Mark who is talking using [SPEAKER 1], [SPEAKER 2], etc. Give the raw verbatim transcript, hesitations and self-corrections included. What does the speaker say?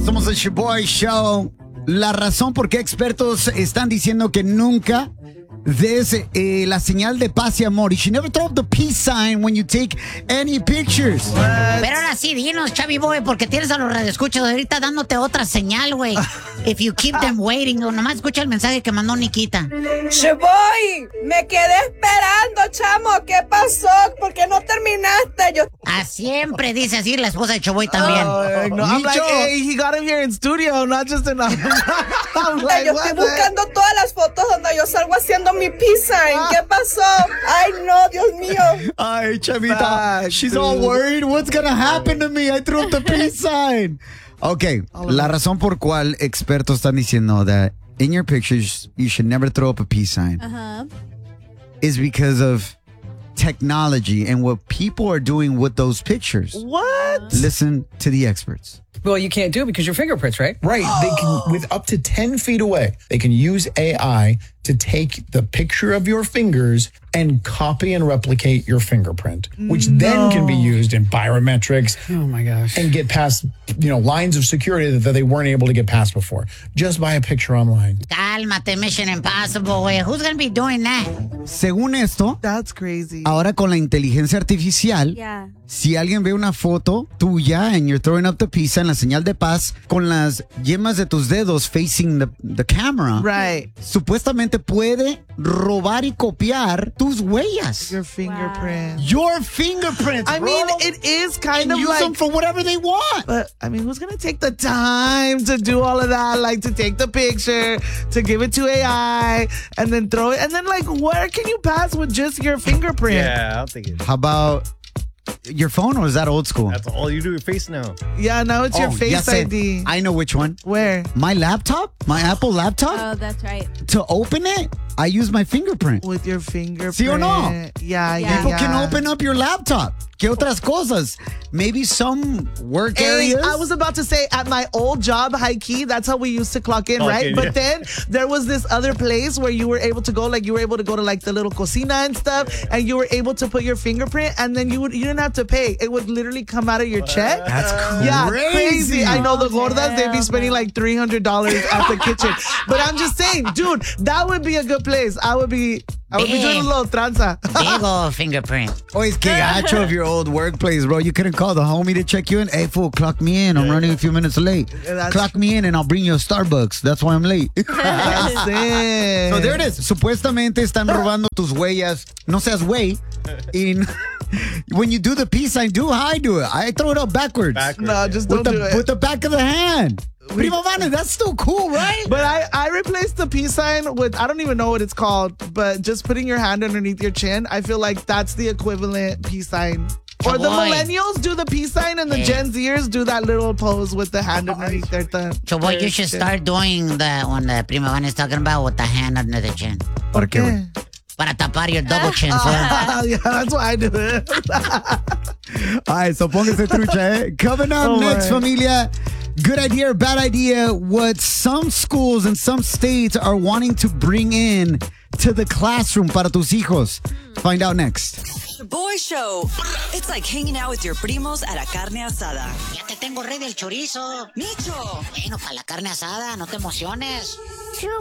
[SPEAKER 1] Somos el Shoboy Show. La razón por qué expertos están diciendo que nunca des eh, la señal de paz y amor. You should never throw up the peace sign when you take any pictures.
[SPEAKER 2] What? Pero ahora sí, dinos, Chavi Boy, porque tienes a los radioescuchas ahorita dándote otra señal, güey. If you keep them waiting, o nomás escucha el mensaje que mandó Nikita.
[SPEAKER 3] Shoboy, me quedé esperando, chamo. ¿Qué pasó? ¿Por qué no terminaste? Yo...
[SPEAKER 2] Ah, siempre dice así la esposa de Shoboy también.
[SPEAKER 4] Oh, no, I'm like, hey, he got him here in studio, not just in... I'm
[SPEAKER 3] like, yo estoy buscando todas las fotos donde yo salgo haciendo mi peace sign. ¿Qué pasó? Ay, no, Dios mío.
[SPEAKER 1] Ay, Chavita, she's all worried. What's gonna happen to me? I threw up the peace sign. Okay, la razón por cual expertos están diciendo that in your pictures you should never throw up a peace sign uh-huh. is because of technology and what people are doing with those pictures.
[SPEAKER 4] What?
[SPEAKER 1] Listen to the experts.
[SPEAKER 5] Well, you can't do it because your fingerprints, right?
[SPEAKER 6] Right. Oh. They can, with up to ten feet away, they can use A I to take the picture of your fingers and copy and replicate your fingerprint, which no. then can be used in biometrics.
[SPEAKER 5] Oh my gosh.
[SPEAKER 6] And get past, you know, lines of security that, that they weren't able to get past before just by a picture online.
[SPEAKER 2] Cálmate, Mission Impossible, güey. Who's gonna be doing that?
[SPEAKER 1] Según esto,
[SPEAKER 4] that's crazy.
[SPEAKER 1] Ahora con la inteligencia artificial, yeah. si alguien ve una foto tuya and you're throwing up the pizza en la señal de paz con las yemas de tus dedos facing the, the camera,
[SPEAKER 4] right.
[SPEAKER 1] supuestamente puede robar y copiar tus huellas.
[SPEAKER 4] Your fingerprint.
[SPEAKER 1] Wow. Your fingerprints,
[SPEAKER 4] I
[SPEAKER 1] bro.
[SPEAKER 4] mean, it is kind
[SPEAKER 1] and
[SPEAKER 4] of
[SPEAKER 1] use
[SPEAKER 4] like...
[SPEAKER 1] them for whatever they want.
[SPEAKER 4] But, I mean, who's going to take the time to do all of that? Like, to take the picture, to give it to A I, and then throw it. And then, like, where can you pass with just your fingerprint?
[SPEAKER 7] Yeah, I don't think it.
[SPEAKER 1] How about... your phone, or is that old school?
[SPEAKER 7] That's all you do with your face now.
[SPEAKER 4] Yeah, now it's oh, your face I D.
[SPEAKER 1] I know which one.
[SPEAKER 4] Where?
[SPEAKER 1] My laptop, my Apple laptop.
[SPEAKER 8] Oh, that's right.
[SPEAKER 1] To open it, I use my fingerprint.
[SPEAKER 4] With your fingerprint.
[SPEAKER 1] ¿Sí o no?
[SPEAKER 4] Yeah, yeah,
[SPEAKER 1] People
[SPEAKER 4] yeah.
[SPEAKER 1] can open up your laptop. ¿Qué otras cosas? Maybe some work
[SPEAKER 4] hey,
[SPEAKER 1] areas.
[SPEAKER 4] I was about to say, at my old job, high key, that's how we used to clock in, clock right? In, but yeah. then there was this other place where you were able to go, like you were able to go to like the little cocina and stuff, yeah. and you were able to put your fingerprint, and then you would you didn't have to pay. It would literally come out of your check.
[SPEAKER 1] That's crazy.
[SPEAKER 4] Yeah, crazy. I know the gordas, they'd be spending like three hundred dollars at the kitchen. But I'm just saying, dude, that would be a good place. I would be... I would Big. be doing a little tranza.
[SPEAKER 2] Big old fingerprint.
[SPEAKER 1] Oh, it's que gacho of your old workplace, bro. You couldn't call the homie to check you in. Hey, fool, clock me in. I'm yeah. running a few minutes late. Yeah, clock me in and I'll bring you a Starbucks. That's why I'm late.
[SPEAKER 4] That's it.
[SPEAKER 1] So there it is. Supuestamente están robando tus huellas. No seas güey. In when you do the peace sign, do how I do it. I throw it up backwards.
[SPEAKER 7] backwards
[SPEAKER 4] no,
[SPEAKER 7] yeah.
[SPEAKER 4] just don't
[SPEAKER 1] with the,
[SPEAKER 4] do it.
[SPEAKER 1] With the back of the hand. Prima Vana, that's still cool, right?
[SPEAKER 4] But I, I replaced the peace sign with, I don't even know what it's called, but just putting your hand underneath your chin, I feel like that's the equivalent peace sign. Or the millennials do the peace sign and the hey. Gen Zers do that little pose with the hand underneath their thumb.
[SPEAKER 2] Choboy, you should start doing the one that Prima Vana is talking about with the hand under the chin.
[SPEAKER 1] ¿Por qué?
[SPEAKER 2] Para tapar your double chin. So.
[SPEAKER 4] Uh, yeah, that's why I do it.
[SPEAKER 1] All right, so póngase trucha, eh? Coming up oh, next, man. Familia. Good idea or bad idea, what some schools in some states are wanting to bring in to the classroom para tus hijos. Find out next.
[SPEAKER 9] The Boy Show. It's like hanging out with your primos at a carne asada.
[SPEAKER 2] Ya te tengo ready el chorizo.
[SPEAKER 9] Micho.
[SPEAKER 2] Bueno, para la carne asada, no te emociones.